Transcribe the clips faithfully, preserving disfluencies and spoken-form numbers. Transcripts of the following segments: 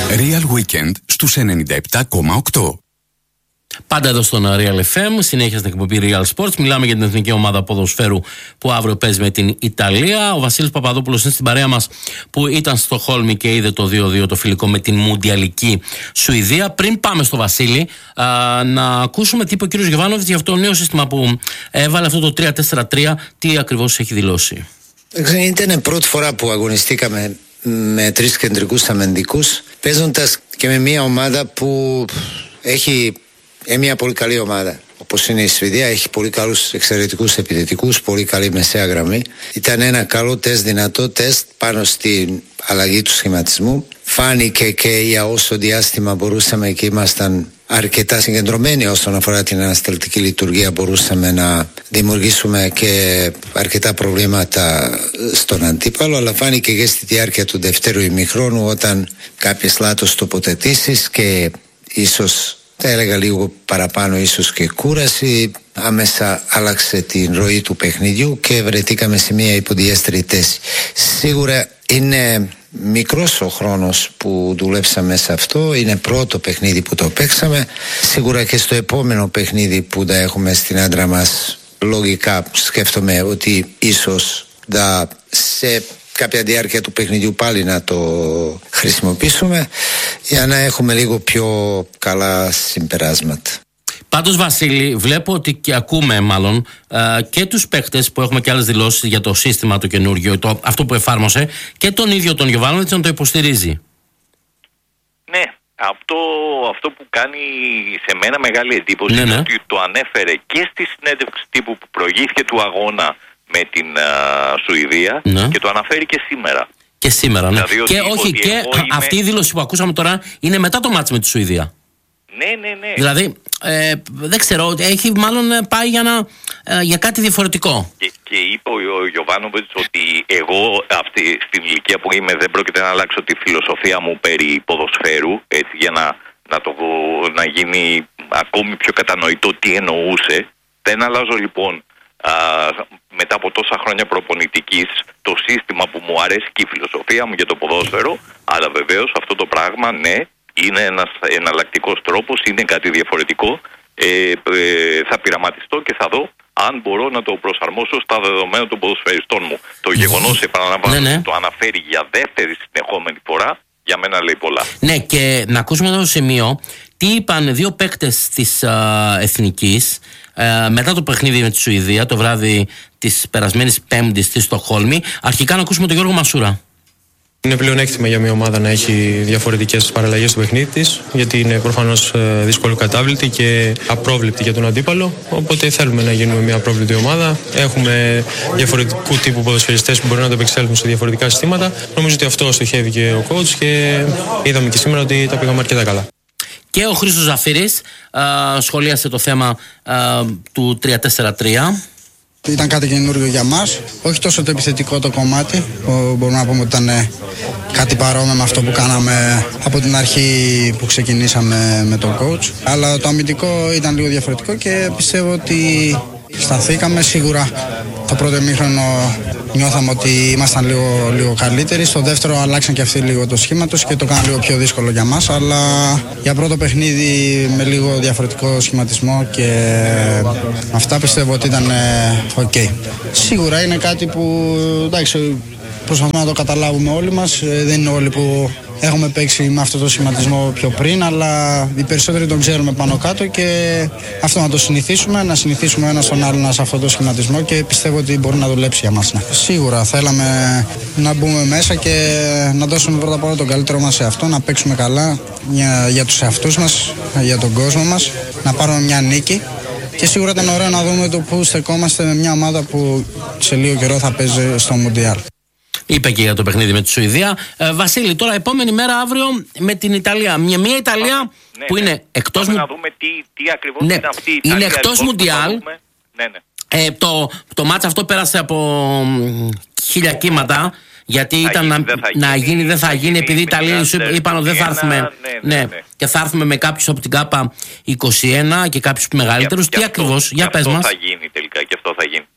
Real Weekend στους ενενήντα επτά κόμμα οκτώ. Πάντα εδώ στον Real εφ εμ, συνέχεια στην εκπομπή Real Sports. Μιλάμε για την εθνική ομάδα ποδοσφαίρου που αύριο παίζει με την Ιταλία. Ο Βασίλης Παπαδόπουλος είναι στην παρέα μας που ήταν στο Χόλμη και είδε το δύο δύο το φιλικό με την Μουντιαλική Σουηδία. Πριν πάμε στο Βασίλη, α, να ακούσουμε τι είπε ο κύριος Γιοβάνοβιτς για αυτό το νέο σύστημα που έβαλε, αυτό το τρία τέσσερα τρία, τι ακριβώς έχει δηλώσει. Ήταν πρώτη φορά που αγωνιστήκαμε με τρεις κεντρικούς αμυντικούς, παίζοντας και με μια ομάδα που έχει ε, μια πολύ καλή ομάδα. Όπως είναι η Σουηδία, έχει πολύ καλούς εξαιρετικούς επιθετικούς, πολύ καλή μεσαία γραμμή. Ήταν ένα καλό τεστ, δυνατό τεστ πάνω στην αλλαγή του σχηματισμού. Φάνηκε και για όσο διάστημα μπορούσαμε και ήμασταν αρκετά συγκεντρωμένοι όσον αφορά την ανασταλτική λειτουργία, μπορούσαμε να δημιουργήσουμε και αρκετά προβλήματα στον αντίπαλο, αλλά φάνηκε και στη διάρκεια του δευτέρου ημιχρόνου, όταν κάποιες λάθος τοποθετήσεις και ίσως, θα έλεγα λίγο παραπάνω ίσως και κούραση, άμεσα άλλαξε την ροή του παιχνιδιού και βρεθήκαμε σε μια υποδιέστερη θέση. Σίγουρα είναι μικρός ο χρόνος που δουλέψαμε σε αυτό, είναι πρώτο παιχνίδι που το παίξαμε. Σίγουρα και στο επόμενο παιχνίδι που θα έχουμε στην άντρα μας, λογικά σκέφτομαι ότι ίσως θα σε κάποια διάρκεια του παιχνιδιού πάλι να το χρησιμοποιήσουμε για να έχουμε λίγο πιο καλά συμπεράσματα. Πάντως, Βασίλη, βλέπω ότι και ακούμε μάλλον και τους παίκτες που έχουμε και άλλες δηλώσεις για το σύστημα το καινούργιο, το, αυτό που εφάρμοσε, και τον ίδιο τον Γιοβάνοβιτς να το υποστηρίζει. Ναι, αυτό, αυτό που κάνει σε μένα μεγάλη εντύπωση, ναι, είναι ναι. ότι το ανέφερε και στη συνέντευξη τύπου που προηγήθηκε του αγώνα με την uh, Σουηδία, ναι, και το αναφέρει και σήμερα. Και σήμερα, ναι. Δηλαδή, και ότι, όχι, ότι και είμαι... αυτή η δήλωση που ακούσαμε τώρα είναι μετά το μάτς με τη Σουηδία. Ναι, ναι, ναι. Δηλαδή, ε, δεν ξέρω, έχει μάλλον πάει για, να, ε, για κάτι διαφορετικό. Και, και είπε ο, ο Γιοβάνοβιτς ότι εγώ αυτή, στην ηλικία που είμαι δεν πρόκειται να αλλάξω τη φιλοσοφία μου περί ποδοσφαίρου, έτσι, για να, να, το, να γίνει ακόμη πιο κατανοητό τι εννοούσε. Δεν αλλάζω λοιπόν α, μετά από τόσα χρόνια προπονητικής το σύστημα που μου αρέσει και η φιλοσοφία μου για το ποδόσφαιρο, αλλά βεβαίως αυτό το πράγμα, ναι, είναι ένας εναλλακτικός τρόπος, είναι κάτι διαφορετικό. Ε, ε, θα πειραματιστώ και θα δω αν μπορώ να το προσαρμόσω στα δεδομένα των ποδοσφαιριστών μου. Το γεγονός, επαναλαμβάνω, ναι, ναι. το αναφέρει για δεύτερη συνεχόμενη φορά, για μένα λέει πολλά. Ναι, και να ακούσουμε εδώ το σημείο τι είπαν δύο παίκτες της α, Εθνικής α, μετά το παιχνίδι με τη Σουηδία το βράδυ της περασμένης Πέμπτης στη Στοκχόλμη. Αρχικά να ακούσουμε τον Γιώργο Μασούρα. Είναι πλεονέκτημα για μια ομάδα να έχει διαφορετικές παραλλαγές στο παιχνίδι της, γιατί είναι προφανώς δύσκολο κατάβλητη και απρόβλεπτη για τον αντίπαλο. Οπότε θέλουμε να γίνουμε μια απρόβλεπτη ομάδα. Έχουμε διαφορετικού τύπου ποδοσφαιριστές που μπορούν να το επεξέλθουν σε διαφορετικά συστήματα. Νομίζω ότι αυτό στοχεύει και ο coach και είδαμε και σήμερα ότι τα πήγαμε αρκετά καλά. Και ο Χρήστος Ζαφύρης α, σχολίασε το θέμα α, του τρία τέσσερα τρία. Ήταν κάτι καινούριο για μας, όχι τόσο το επιθετικό το κομμάτι, μπορούμε να πούμε ότι ήταν κάτι παρόμοιο με αυτό που κάναμε από την αρχή που ξεκινήσαμε με τον coach, αλλά το αμυντικό ήταν λίγο διαφορετικό και πιστεύω ότι σταθήκαμε. Σίγουρα το πρώτο ημίχρονο νιώθαμε ότι ήμασταν λίγο, λίγο καλύτεροι. Στο δεύτερο αλλάξαν και αυτοί λίγο το σχήμα τους και το κάναν λίγο πιο δύσκολο για μας. Αλλά για πρώτο παιχνίδι με λίγο διαφορετικό σχηματισμό και αυτά πιστεύω ότι ήταν οκ. Okay. Σίγουρα είναι κάτι που εντάξει, προσπαθούμε να το καταλάβουμε όλοι μας. Δεν είναι όλοι που έχουμε παίξει με αυτό το σχηματισμό πιο πριν, αλλά οι περισσότεροι τον ξέρουμε πάνω κάτω και αυτό να το συνηθίσουμε, να συνηθίσουμε ένα στον άλλο σε αυτό το σχηματισμό και πιστεύω ότι μπορεί να δουλέψει για μας. Ναι. Σίγουρα θέλαμε να μπούμε μέσα και να δώσουμε πρώτα απ' όλα τον καλύτερο μας σε αυτό, να παίξουμε καλά για, για τους εαυτούς μας, για τον κόσμο μας, να πάρουμε μια νίκη. Και σίγουρα ήταν ωραίο να δούμε το που στεκόμαστε με μια ομάδα που σε λίγο καιρό θα παίζει στο Μουντιάλ. Είπε και για το παιχνίδι με τη Σουηδία. Ε, Βασίλη, τώρα επόμενη μέρα αύριο με την Ιταλία. Μια, μια Ιταλία ναι, που ναι. είναι εκτός. Πάμε μου... να δούμε τι, τι ακριβώς ναι. είναι αυτή η Ιταλία. Είναι εκτός Μουντιάλ. Ναι, ναι. Ε, το, το μάτς αυτό πέρασε από χίλια κύματα. Γιατί θα ήταν γίνει, να, θα να γίνει, δεν θα, θα γίνει, επειδή οι Ιταλοί είπαν ότι δεν θα έρθουμε. Ναι, ναι, ναι, ναι. Και θα έρθουμε με κάποιους από την ΚΑΠΑ είκοσι ένα και κάποιους μεγαλύτερους. Τι ακριβώς, για πες μας. Αυτό θα γίνει τελικά και αυτό θα γίνει.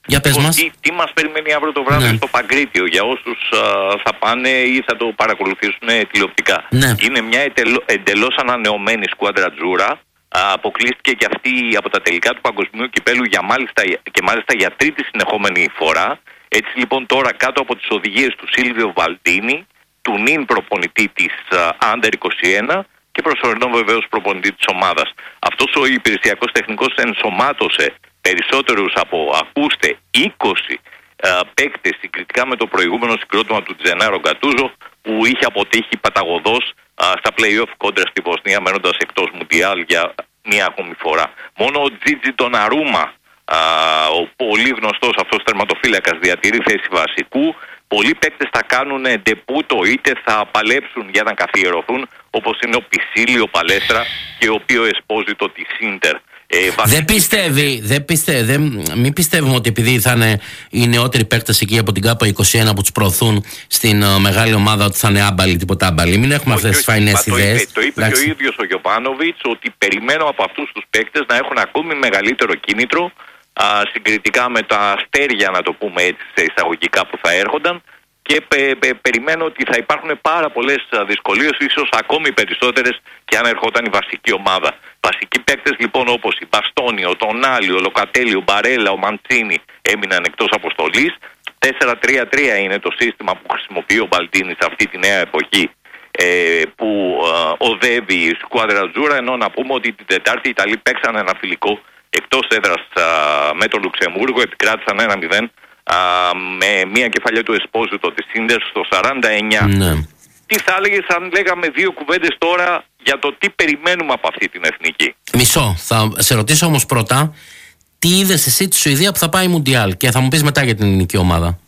Για πες μας. Τι, τι μας περιμένει αύριο το βράδυ, ναι, στο Παγκρίτιο για όσους α, θα πάνε ή θα το παρακολουθήσουν τηλεοπτικά. Ναι. Είναι μια εντελώς ανανεωμένη σκουάντρα Τζούρα. Αποκλείστηκε και αυτή από τα τελικά του Παγκοσμίου Κυπέλου για μάλιστα, και μάλιστα για τρίτη συνεχόμενη φορά. Έτσι λοιπόν τώρα κάτω από τις οδηγίες του Σίλβιο Βαλντίνη, του νυν προπονητή της Άντερ είκοσι ένα και προσωρινό βεβαίως προπονητή της ομάδας. Αυτός ο υπηρεσιακός τεχνικός ενσωμάτωσε περισσότερους από, ακούστε, είκοσι uh, παίκτες συγκριτικά με το προηγούμενο συγκρότημα του Τζενάρο Γκατούζο, που είχε αποτύχει παταγωδώς uh, στα play-off κόντρα στη Βοσνία, μένοντας εκτός Μουντιάλ για μία ακόμη φορά. Μόνο ο Τζίτζι Ντοναρούμα, uh, ο πολύ γνωστός αυτός τερματοφύλακας, διατηρεί θέση βασικού. Πολλοί παίκτες θα κάνουν ντεπούτο, είτε θα παλέψουν για να καθιερωθούν, όπως είναι ο Πισίλιο Παλέστρα και ο οποίο Εσπόζιτο της Ίντερ. Ε, δεν πιστεύει, δεν πιστεύει, δεν, μην πιστεύουμε ότι επειδή θα είναι οι νεότεροι παίκτες εκεί από την ΚΑΠΑ είκοσι ένα που τους προωθούν στην uh, μεγάλη ομάδα, ότι θα είναι άμπαλοι, τίποτα άμπαλοι. Μην έχουμε αυτές τις φαϊνές ιδέες. Το είπε, το είπε και ο ίδιος ο Γιοβάνοβιτς, ότι περιμένω από αυτούς τους παίκτες να έχουν ακόμη μεγαλύτερο κίνητρο α, συγκριτικά με τα αστέρια, να το πούμε έτσι σε εισαγωγικά, που θα έρχονταν, και πε, πε, περιμένω ότι θα υπάρχουν πάρα πολλές δυσκολίες, ίσως ακόμη περισσότερες και αν ερχόταν η βασική ομάδα. Βασικοί παίκτες λοιπόν όπως η Μπαστόνι, ο Τονάλι, ο Λοκατέλη, ο Μπαρέλα, ο Μαντσίνη έμειναν εκτός αποστολής. τέσσερα τρία τρία είναι το σύστημα που χρησιμοποιεί ο Μπαλτίνη σε αυτή τη νέα εποχή, ε, που ε, οδεύει η σκουάδρα Τζούρα, ενώ να πούμε ότι την Τετάρτη οι Ιταλοί παίξαν ένα φιλικό εκτός έδρας ε, με το Λουξεμβούργο, επικράτησαν ένα μηδέν Uh, με μια κεφαλιά του Εσπόζιτο της Ίντερ στο σαράντα εννιά. Ναι. Τι θα έλεγες αν λέγαμε δύο κουβέντες τώρα για το τι περιμένουμε από αυτή την εθνική? Μισό. Θα σε ρωτήσω όμως πρώτα, τι είδες εσύ τη Σουηδία που θα πάει Μουντιάλ, και θα μου πεις μετά για την ελληνική ομάδα.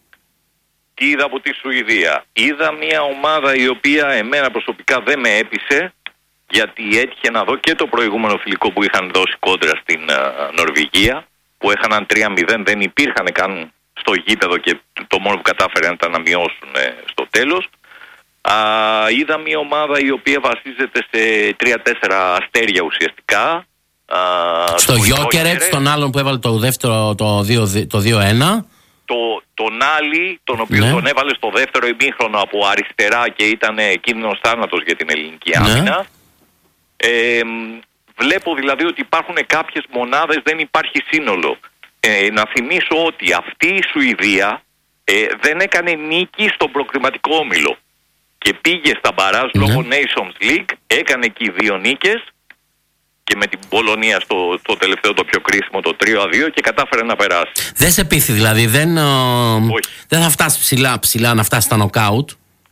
Τι είδα από τη Σουηδία? Είδα μια ομάδα η οποία εμένα προσωπικά δεν με έπεισε, γιατί έτυχε να δω και το προηγούμενο φιλικό που είχαν δώσει κόντρα στην uh, Νορβηγία, που έχαναν τρία μηδέν, δεν υπήρχαν καν στο γήπεδο και το μόνο που κατάφεραν ήταν να μειώσουν ε, στο τέλος. Α, είδα μια ομάδα η οποία βασίζεται σε τρία τέσσερα αστέρια ουσιαστικά. Α, στο Γιόκερετ, τον άλλον που έβαλε το δεύτερο, το δύο ένα. Το, τον Άλλη, τον οποίο, ναι, τον έβαλε στο δεύτερο ημίχρονο από αριστερά και ήταν κίνδυνος θάνατος για την ελληνική άμυνα. Ναι. Ε, Βλέπω δηλαδή ότι υπάρχουν κάποιες μονάδες, δεν υπάρχει σύνολο. Ε, να θυμίσω ότι αυτή η Σουηδία ε, δεν έκανε νίκη στον προκριματικό όμιλο και πήγε στα μπαράζ, ναι, λόγω Nations League, έκανε εκεί δύο νίκες και με την Πολωνία στο, στο τελευταίο το πιο κρίσιμο, το τρία δύο, και κατάφερε να περάσει. Δεν σε πείθει δηλαδή, δεν, δεν θα φτάσει ψηλά, ψηλά να φτάσει στα νοκάουτ.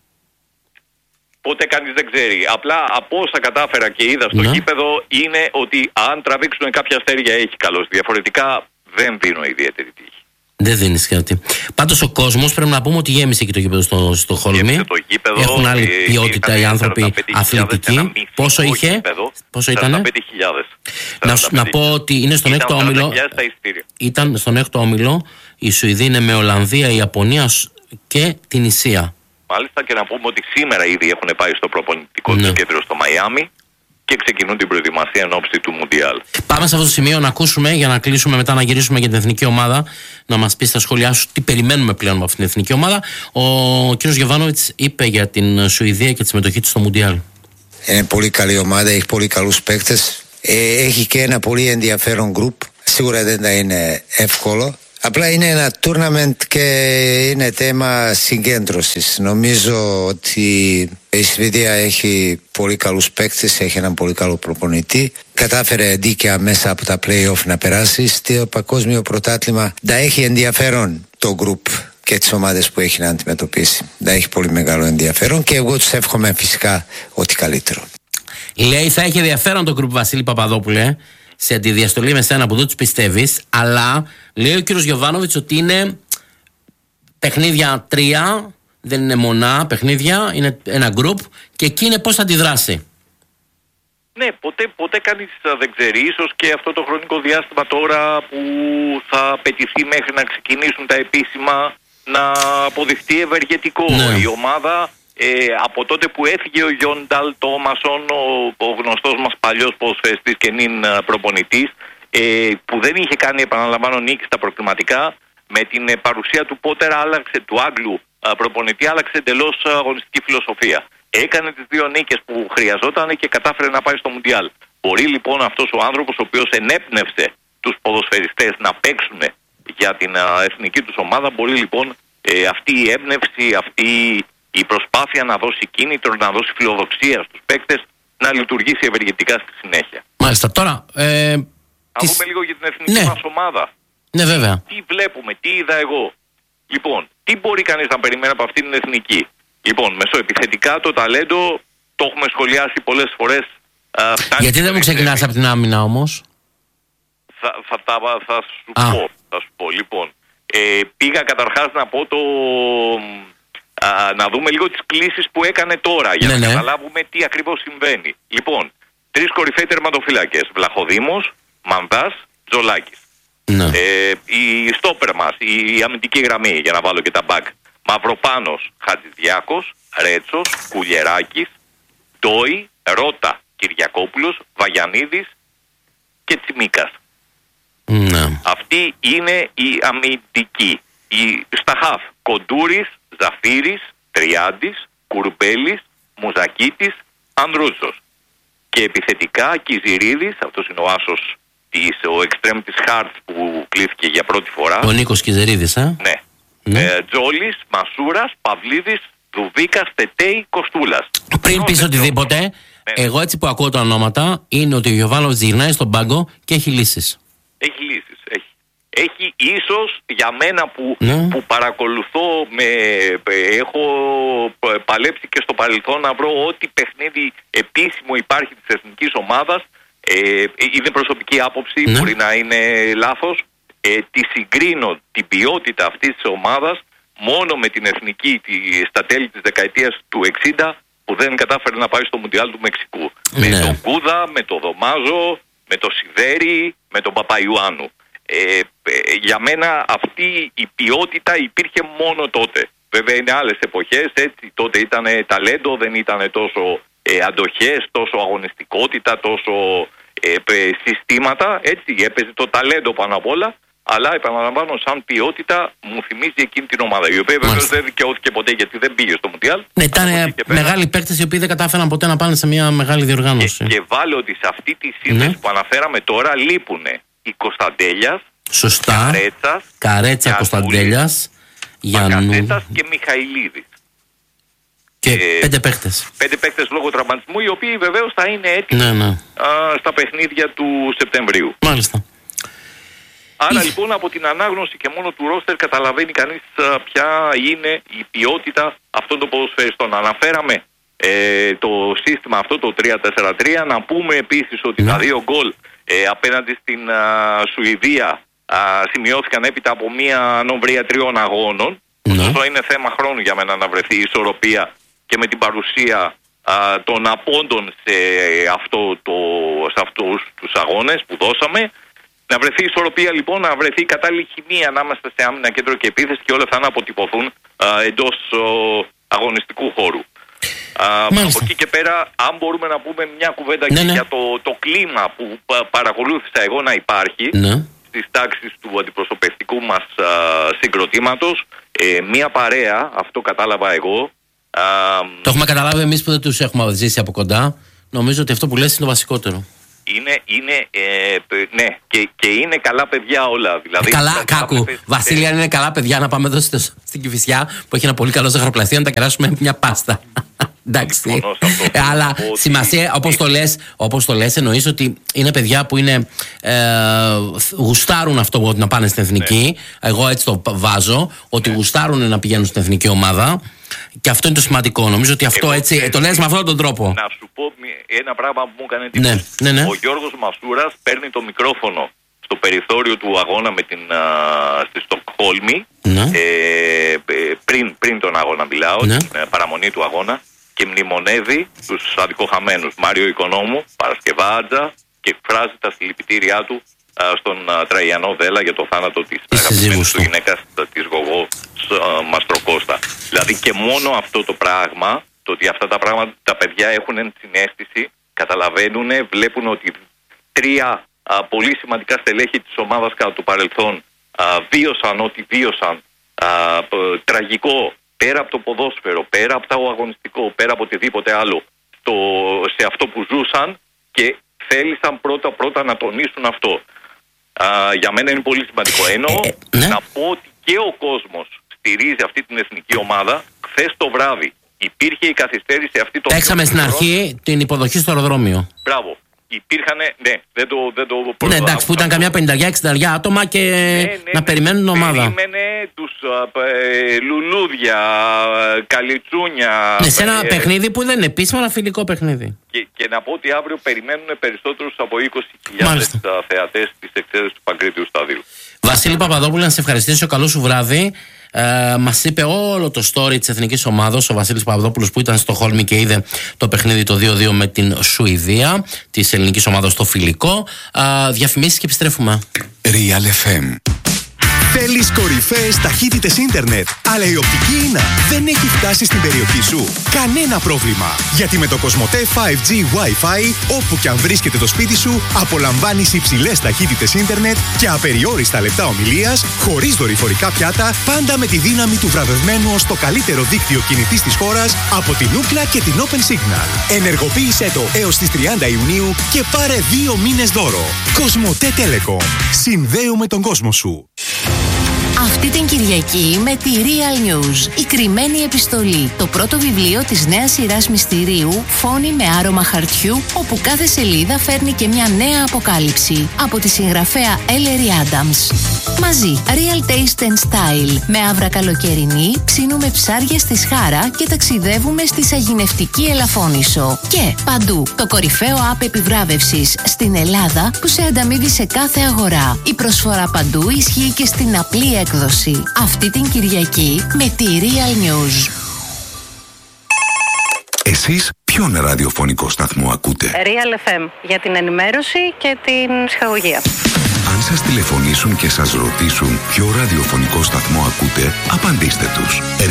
Ποτέ κανείς δεν ξέρει. Απλά από όσα κατάφερα και είδα στο, ναι, γήπεδο είναι ότι αν τραβήξουν κάποια αστέρια έχει καλώς. Διαφορετικά δεν δίνω ιδιαίτερη τύχη. Δεν δίνεις κάτι. Πάντως ο κόσμος πρέπει να πούμε ότι γέμισε και το γήπεδο στο, στο Χόλμη. Έχουν άλλη ποιότητα οι άνθρωποι αθλητικοί. Πόσο είχε? Γήπεδο, πόσο ήταν? σαράντα πέντε χιλιάδες. Να, να πω ότι είναι στον έκτο όμιλο. Ήταν στον έκτο όμιλο. Η Σουηδία είναι με Ολλανδία, η Ιαπωνία και την Ισία. Μάλιστα, και να πούμε ότι σήμερα ήδη έχουν πάει στο προπονητικό, ναι, του κέντρο στο Μαϊάμι και ξεκινούν την προετοιμασία εν ώψη του Μουντιάλ. Πάμε σε αυτό το σημείο να ακούσουμε, για να κλείσουμε μετά, να γυρίσουμε για την εθνική ομάδα, να μας πει στα σχόλιά σου τι περιμένουμε πλέον από αυτήν την εθνική ομάδα. Ο κ. Γιοβάνοβιτς είπε για την Σουηδία και τη συμμετοχή της στο Μουντιάλ. Είναι πολύ καλή ομάδα, έχει πολύ καλούς παίκτες, ε, έχει και ένα πολύ ενδιαφέρον γκρουπ. Σίγουρα δεν θα είναι εύκολο. Απλά είναι ένα tournament και είναι θέμα συγκέντρωσης. Νομίζω ότι η Σουηδία έχει πολύ καλούς παίκτες, έχει έναν πολύ καλό προπονητή. Κατάφερε δίκαια μέσα από τα play-off να περάσει. Στο παγκόσμιο πρωτάθλημα θα έχει ενδιαφέρον το group και τις ομάδες που έχει να αντιμετωπίσει. Θα έχει πολύ μεγάλο ενδιαφέρον και εγώ τους εύχομαι φυσικά ό,τι καλύτερο. Λέει θα έχει ενδιαφέρον το group, Βασίλη Παπαδόπουλε, σε αντιδιαστολή με σένα που δεν τους πιστεύεις, αλλά λέει ο κύριος Γιοβάνοβιτς ότι είναι παιχνίδια τρία, δεν είναι μονά παιχνίδια, είναι ένα γκρουπ και εκεί είναι πώς θα αντιδράσει. Ναι, ποτέ, ποτέ κανείς δεν ξέρει. Ίσως και αυτό το χρονικό διάστημα τώρα που θα απαιτηθεί μέχρι να ξεκινήσουν τα επίσημα να αποδειχτεί ευεργετικό. Ναι. Η ομάδα ε, από τότε που έφυγε ο Γιον Νταλ Τόμασον, ο, ο γνωστός μας παλιός ποδοσφαιριστής και νυν προπονητής, ε, που δεν είχε κάνει, επαναλαμβάνω, νίκη στα προκριματικά, με την ε, παρουσία του Πότερ, άλλαξε, του Άγγλου α, προπονητή, άλλαξε εντελώς αγωνιστική φιλοσοφία. Έκανε τις δύο νίκες που χρειαζόταν και κατάφερε να πάει στο Μουντιάλ. Μπορεί λοιπόν αυτός ο άνθρωπος, ο οποίος ενέπνευσε τους ποδοσφαιριστές να παίξουν για την α, εθνική τους ομάδα, μπορεί λοιπόν ε, αυτή η έμπνευση, αυτή η προσπάθεια να δώσει κίνητρο, να δώσει φιλοδοξία στους παίκτες, να λειτουργήσει ευεργετικά στη συνέχεια. Μάλιστα. Τώρα, ε, να τις... δούμε λίγο για την εθνική ναι. μας ομάδα. Ναι, βέβαια. Τι βλέπουμε, τι είδα εγώ. Λοιπόν, τι μπορεί κανείς να περιμένει από αυτή την εθνική. Λοιπόν, μεσοεπιθετικά το ταλέντο το έχουμε σχολιάσει πολλές φορές. Α, Γιατί δεν μου ξεκινάς από την άμυνα όμως? Θα, θα, θα, θα σου Α. πω, θα σου πω. Λοιπόν, ε, πήγα καταρχάς να πω το... Α, να δούμε λίγο τις κλήσεις που έκανε τώρα για ναι, να ναι. καταλάβουμε τι ακριβώς συμβαίνει. Λοιπόν, τρεις κορυφαίοι τερματοφύλακες. Βλαχοδήμος, Μανδάς, Τζολάκης. Ναι. Ε, η στόπερ μας, η αμυντική γραμμή, για να βάλω και τα μπακ. Μαυροπάνος, Χατζηδιάκος, Ρέτσος, Κουλιεράκης, Ντόι, Ρώτα, Κυριακόπουλος, Βαγιανίδης και Τσιμίκας. Ναι. Αυτή είναι η αμυντική. Η, στα χαφ, Κοντούρης, Ζαφύρης, Τριάντης, Κουρμπέλης, Μουζακίτης, Ανδρούτσος. Και επιθετικά Κιζηρίδης, αυτός είναι ο άσος της, ο εξτρέμ της Χάρτς που κλείθηκε για πρώτη φορά. Ο Νίκος Κιζηρίδης, ε? Ναι. Ναι. Ε, Τζόλης, Μασούρας, Παυλίδης, Δουβίκας, Τετέι, Κοστούλας. Πριν πεις οτιδήποτε, ναι. εγώ έτσι που ακούω τα ονόματα είναι ότι ο Γιωβάνοβιτς γυρνάει στον πάγκο και έχει λύσεις. Έχει λύσεις, έχει. Έχει ίσως για μένα που, ναι. που παρακολουθώ, με, έχω παλέψει και στο παρελθόν να βρω ό,τι παιχνίδι επίσημο υπάρχει της εθνικής ομάδας. Ε, είναι προσωπική άποψη, ναι. μπορεί να είναι λάθος. Ε, τη συγκρίνω την ποιότητα αυτής της ομάδας μόνο με την εθνική τη, στα τέλη της δεκαετίας του εξήντα που δεν κατάφερε να πάει στο Μουντιάλ του Μεξικού. Ναι. Με τον Κούδα, με τον Δωμάζο, με τον Σιδέρη, με τον Παπαϊουάνου. Ε, ε, για μένα αυτή η ποιότητα υπήρχε μόνο τότε. Βέβαια είναι άλλες εποχές, έτσι, τότε ήταν ταλέντο, δεν ήταν τόσο ε, αντοχές, τόσο αγωνιστικότητα, τόσο ε, ε, συστήματα, έτσι, έπαιζε το ταλέντο πάνω απ' όλα. Αλλά επαναλαμβάνω, σαν ποιότητα μου θυμίζει εκείνη την ομάδα. Η οποία βεβαίως δεν δικαιώθηκε ποτέ γιατί δεν πήγε στο Μουντιάλ. Ναι, ήταν μεγάλοι παίκτες οι οποίοι δεν κατάφεραν ποτέ να πάνε σε μια μεγάλη διοργάνωση. Και, και βάλω ότι σε αυτή τη σύνδεση ναι. που αναφέραμε τώρα λείπουν η Κωνσταντέλιας, σωστά. Καρέτσας, Καρέτσα, Κωνσταντέλιας, Μακατέτας και Μιχαηλίδης. Και ε, πέντε παίκτες. Πέντε παίκτες λόγω τραυματισμού, οι οποίοι βεβαίως θα είναι έτοιμοι ναι, ναι. Α, στα παιχνίδια του Σεπτεμβρίου. Μάλιστα. Άρα λοιπόν από την ανάγνωση και μόνο του ρόστερ καταλαβαίνει κανείς α, ποια είναι η ποιότητα αυτών των ποδοσφαιριστών. Αναφέραμε ε, το σύστημα αυτό, το τρία τέσσερα τρία. Να πούμε επίσης ότι ναι. τα δύο γκολ ε, απέναντι στην α, Σουηδία α, σημειώθηκαν έπειτα από μια νομβρία τριών αγώνων. Ναι. Αυτό είναι θέμα χρόνου για μένα να βρεθεί η ισορροπία και με την παρουσία α, των απόντων σε, αυτό το, σε αυτούς τους αγώνες που δώσαμε. Να βρεθεί η ισορροπία λοιπόν, να βρεθεί η κατάλληλη χημεία ανάμεσα σε άμυνα, κέντρο και επίθεση και όλα αυτά να αποτυπωθούν α, εντός ο, αγωνιστικού χώρου. Α, από εκεί και πέρα, αν μπορούμε να πούμε μια κουβέντα ναι, και ναι. για το, το κλίμα που πα, παρακολούθησα εγώ να υπάρχει ναι. στις τάξεις του αντιπροσωπευτικού μας α, συγκροτήματος, ε, μια παρέα, αυτό κατάλαβα εγώ. Α, το έχουμε καταλάβει εμείς που δεν τους έχουμε ζήσει από κοντά. Νομίζω ότι αυτό που λες είναι το βασικότερο. Είναι, είναι, ε, ναι, και, και είναι καλά παιδιά όλα. Δηλαδή, καλά, δηλαδή, κάκου. Βασίλη, αν είναι καλά παιδιά, να πάμε εδώ στην Κηφισιά που έχει ένα πολύ καλό ζαχαροπλαστείο να τα κεράσουμε με μια πάστα. Εντάξει. Αλλά σημασία, όπως το λες, όπως το λες, εννοείς ότι είναι παιδιά που είναι, ε, γουστάρουν αυτό να πάνε στην εθνική. Ναι. Εγώ έτσι το βάζω, ότι ναι. γουστάρουν να πηγαίνουν στην εθνική ομάδα. Και αυτό είναι το σημαντικό. Νομίζω ότι αυτό εγώ, έτσι ε, το λες με αυτόν τον τρόπο. Να σου πω ένα πράγμα που μου έκανε εντύπωση. Ναι, ναι, ναι. Ο Γιώργος Μασούρας παίρνει το μικρόφωνο στο περιθώριο του αγώνα με την, α, στη Στοκχόλμη. Ναι. Ε, πριν, πριν τον αγώνα μιλάω, ναι. την παραμονή του αγώνα. Και μνημονεύει τους αδικοχαμένους Μάριο Οικονόμου, Παρασκευάτζα και εκφράζει τα συλληπιτήριά του α, στον α, Τραγιανό Δέλα για το θάνατο της αγαπημένης του γυναίκας της Γογό α, Μαστροκώστα. Δηλαδή και μόνο αυτό το πράγμα, το ότι αυτά τα πράγματα τα παιδιά έχουν συναίσθηση, καταλαβαίνουν, βλέπουν ότι τρία α, πολύ σημαντικά στελέχη της ομάδας κατά το παρελθόν α, βίωσαν ό,τι βίωσαν α, π, τραγικό, πέρα από το ποδόσφαιρο, πέρα από το αγωνιστικό, πέρα από οτιδήποτε άλλο, το, σε αυτό που ζούσαν, και θέλησαν πρώτα πρώτα να τονίσουν αυτό. Α, για μένα είναι πολύ σημαντικό. Ενώ ε, ναι. να πω ότι και ο κόσμος στηρίζει αυτή την εθνική ομάδα. Χθες το βράδυ υπήρχε η καθυστέρηση αυτή. Το Παίξαμε στην αρχή την υποδοχή στο αεροδρόμιο. Μπράβο. Υπήρχανε, ναι, δεν το, δεν το ναι, εντάξει, που ήταν καμιά πενήντα εξήντα άτομα και ναι, ναι, να ναι, περιμένουν την ομάδα. Περίμενε τους ε, λουλούδια, καλιτσούνια. Ναι, σε ένα ε, παιχνίδι που δεν είναι επίσημο, αλλά φιλικό παιχνίδι. Και, και να πω ότι αύριο περιμένουν περισσότερους από είκοσι χιλιάδες θεατές της εξέδρασης του Παγκρίτιου Σταδίου. Βασίλη Παπαδόπουλε, να σε ευχαριστήσω. Καλό σου βράδυ. Ε, μας είπε όλο το story της εθνικής ομάδας ο Βασίλης Παπαδόπουλος, που ήταν στο Χόλμη και είδε το παιχνίδι το δύο δύο με την Σουηδία της ελληνικής ομάδας στο φιλικό. ε, Διαφημίσεις και επιστρέφουμε. Real εφ εμ. Θέλεις κορυφαίες ταχύτητες ίντερνετ, αλλά η οπτική ίνα δεν έχει φτάσει στην περιοχή σου? Κανένα πρόβλημα, γιατί με το Κοσμοτέ φάιβ τζι Wi-Fi, όπου και αν βρίσκεται το σπίτι σου, απολαμβάνεις υψηλές ταχύτητες ίντερνετ και απεριόριστα λεπτά ομιλίας, χωρίς δορυφορικά πιάτα, πάντα με τη δύναμη του βραβευμένου ως το καλύτερο δίκτυο κινητής της χώρας από την Ookla και την Open Signal. Ενεργοποίησέ το έως τις τριάντα Ιουνίου και πάρε δύο μήνες δώρο. Κοσμοτέ Telecom. Συνδέουμε τον κόσμο σου. Αυτή την Κυριακή με τη Real News, η κρυμμένη επιστολή, το πρώτο βιβλίο της νέας σειράς μυστηρίου, φόνοι με άρωμα χαρτιού, όπου κάθε σελίδα φέρνει και μια νέα αποκάλυψη, από τη συγγραφέα Ellery Adams. Μαζί, Real Taste and Style, με άβρα καλοκαιρινή, ψήνουμε ψάρια στη Σχάρα και ταξιδεύουμε στη Σαγηνευτική Ελαφώνησο. Και παντού, το κορυφαίο app επιβράβευσης στην Ελλάδα που σε ανταμείβει σε κάθε αγορά. Η προσφορά παντού ισχύει και στην απλή έκδοση. Αυτή την Κυριακή με τη Real News. Εσείς ποιον ραδιοφωνικό σταθμό ακούτε? Real εφ εμ, για την ενημέρωση και την ψυχαγωγία. Αν σας τηλεφωνήσουν και σας ρωτήσουν ποιο ραδιοφωνικό σταθμό ακούτε, απαντήστε τους.